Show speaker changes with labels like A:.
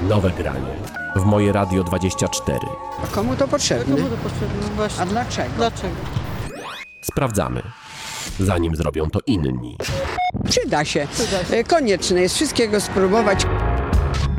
A: Nowe granie w Moje Radio 24.
B: A komu to potrzebne?
C: Komu to potrzebne? Właśnie.
B: A dlaczego?
C: Dlaczego?
A: Sprawdzamy, zanim zrobią to inni.
B: Przyda się. Konieczne jest wszystkiego spróbować.